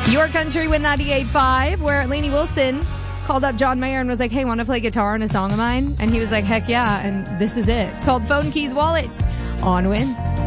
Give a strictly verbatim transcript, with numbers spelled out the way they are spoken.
Your Country with ninety-eight point five, where Lainey Wilson called up John Mayer and was like, hey, want to play guitar on a song of mine? And he was like, heck yeah. And this is it. It's called Phone Keys Wallets on Win.